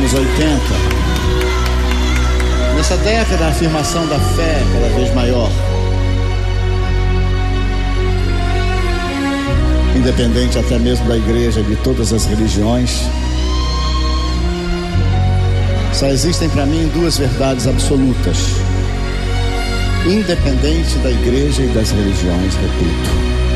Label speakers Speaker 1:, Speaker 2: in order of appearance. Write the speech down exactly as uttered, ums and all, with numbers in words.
Speaker 1: anos oitenta, nessa década, a afirmação da fé cada vez maior. Independente até mesmo da igreja, de todas as religiões, só existem para mim duas verdades absolutas, independente da igreja e das religiões, repito.